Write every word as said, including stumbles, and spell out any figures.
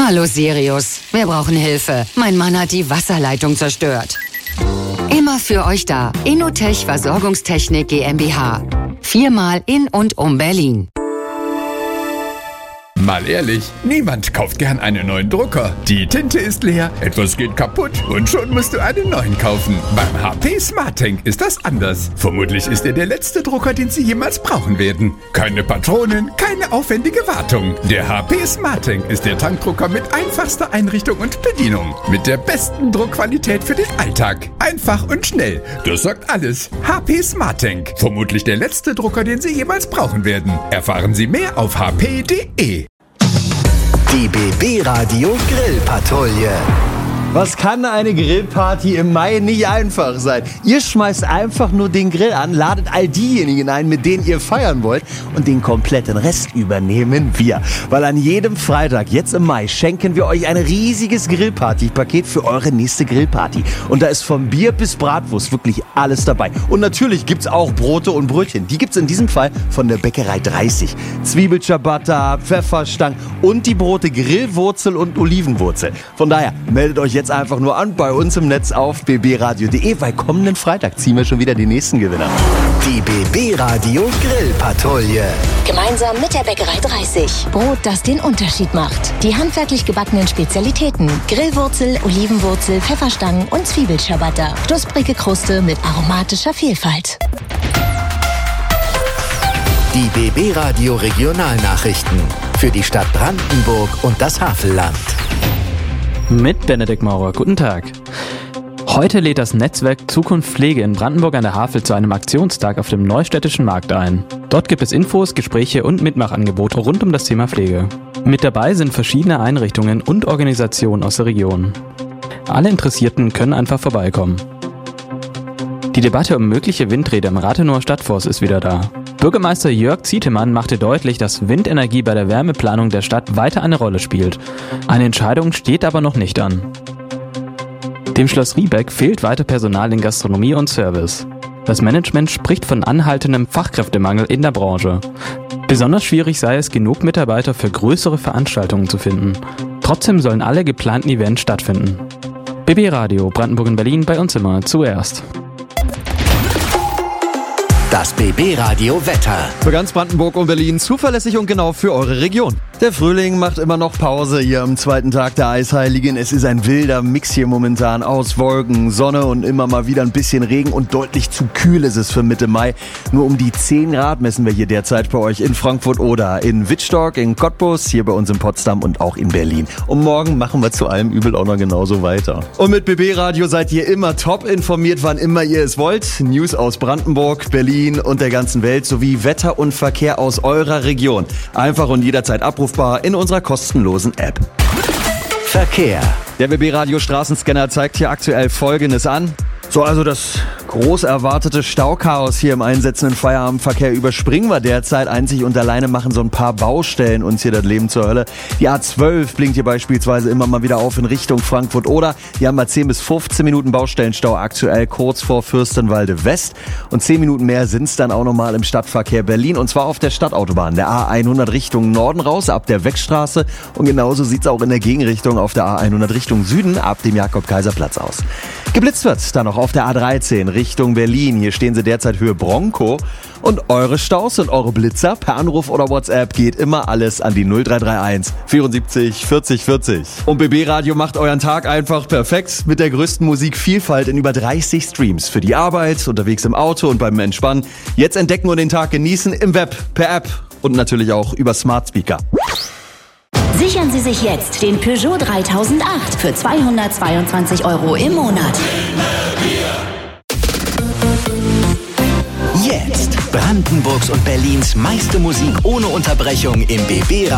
Hallo Sirius, wir brauchen Hilfe. Mein Mann hat die Wasserleitung zerstört. Immer für euch da. Innotech Versorgungstechnik GmbH. Viermal in und um Berlin. Mal ehrlich, niemand kauft gern einen neuen Drucker. Die Tinte ist leer, etwas geht kaputt und schon musst du einen neuen kaufen. Beim H P SmartTank ist das anders. Vermutlich ist er der letzte Drucker, den Sie jemals brauchen werden. Keine Patronen, keine aufwendige Wartung. Der H P SmartTank ist der Tankdrucker mit einfachster Einrichtung und Bedienung. Mit der besten Druckqualität für den Alltag. Einfach und schnell. Das sagt alles. H P SmartTank. Vermutlich der letzte Drucker, den Sie jemals brauchen werden. Erfahren Sie mehr auf h p punkt d e. Die B B-Radio Grillpatrouille. Was kann eine Grillparty im Mai nicht einfach sein? Ihr schmeißt einfach nur den Grill an, ladet all diejenigen ein, mit denen ihr feiern wollt, und den kompletten Rest übernehmen wir. Weil an jedem Freitag, jetzt im Mai, schenken wir euch ein riesiges Grillparty-Paket für eure nächste Grillparty. Und da ist vom Bier bis Bratwurst wirklich alles dabei. Und natürlich gibt's auch Brote und Brötchen. Die gibt's in diesem Fall von der Bäckerei dreißig. Zwiebelciabatta, Pfefferstang und die Brote Grillwurzel und Olivenwurzel. Von daher meldet euch jetzt einfach nur an bei uns im Netz auf b b radio punkt d e, weil kommenden Freitag ziehen wir schon wieder die nächsten Gewinner. Die B B-Radio Grillpatrouille. Gemeinsam mit der Bäckerei dreißig. Brot, das den Unterschied macht. Die handwerklich gebackenen Spezialitäten. Grillwurzel, Olivenwurzel, Pfefferstangen und Zwiebelciabatta. Knusprige Kruste mit aromatischer Vielfalt. Die B B-Radio Regionalnachrichten. Für die Stadt Brandenburg und das Havelland. Mit Benedikt Maurer. Guten Tag. Heute lädt das Netzwerk Zukunft Pflege in Brandenburg an der Havel zu einem Aktionstag auf dem Neustädtischen Markt ein. Dort gibt es Infos, Gespräche und Mitmachangebote rund um das Thema Pflege. Mit dabei sind verschiedene Einrichtungen und Organisationen aus der Region. Alle Interessierten können einfach vorbeikommen. Die Debatte um mögliche Windräder im Rathenower Stadtforst ist wieder da. Bürgermeister Jörg Zietemann machte deutlich, dass Windenergie bei der Wärmeplanung der Stadt weiter eine Rolle spielt. Eine Entscheidung steht aber noch nicht an. Dem Schloss Riebeck fehlt weiter Personal in Gastronomie und Service. Das Management spricht von anhaltendem Fachkräftemangel in der Branche. Besonders schwierig sei es, genug Mitarbeiter für größere Veranstaltungen zu finden. Trotzdem sollen alle geplanten Events stattfinden. B B Radio, Brandenburg und Berlin, bei uns immer zuerst. Das B B-Radio Wetter. Für ganz Brandenburg und Berlin zuverlässig und genau für eure Region. Der Frühling macht immer noch Pause hier am zweiten Tag der Eisheiligen. Es ist ein wilder Mix hier momentan aus Wolken, Sonne und immer mal wieder ein bisschen Regen, und deutlich zu kühl ist es für Mitte Mai. Nur um die zehn Grad messen wir hier derzeit bei euch in Frankfurt oder in Wittstock, in Cottbus, hier bei uns in Potsdam und auch in Berlin. Und morgen machen wir zu allem Übel auch noch genauso weiter. Und mit B B-Radio seid ihr immer top informiert, wann immer ihr es wollt. News aus Brandenburg, Berlin und der ganzen Welt sowie Wetter und Verkehr aus eurer Region. Einfach und jederzeit abrufbar in unserer kostenlosen App. Verkehr. Der B B-Radio Straßenscanner zeigt hier aktuell Folgendes an. So, also das groß erwartete Stauchaos hier im einsetzenden Feierabendverkehr überspringen wir derzeit. Einzig und alleine machen so ein paar Baustellen uns hier das Leben zur Hölle. Die A zwölf blinkt hier beispielsweise immer mal wieder auf in Richtung Frankfurt, oder hier haben wir zehn bis fünfzehn Minuten Baustellenstau aktuell kurz vor Fürstenwalde West, und zehn Minuten mehr sind es dann auch nochmal im Stadtverkehr Berlin, und zwar auf der Stadtautobahn, der A hundert Richtung Norden raus, ab der Weckstraße, und genauso sieht es auch in der Gegenrichtung auf der A hundert Richtung Süden ab dem Jakob-Kaiser-Platz aus. Geblitzt wird dann noch auf der A dreizehn Richtung Berlin. Hier stehen sie derzeit Höhe Bronco. Und eure Staus und eure Blitzer per Anruf oder WhatsApp geht immer alles an die null drei drei eins vierundsiebzig vierzig vierzig. Und B B-Radio macht euren Tag einfach perfekt mit der größten Musikvielfalt in über dreißig Streams. Für die Arbeit, unterwegs im Auto und beim Entspannen. Jetzt entdecken und den Tag genießen im Web, per App und natürlich auch über Smart Speaker. Sichern Sie sich jetzt den Peugeot dreitausendacht für zweihundertzweiundzwanzig Euro im Monat. Jetzt Brandenburgs und Berlins meiste Musik ohne Unterbrechung im B B-Radio.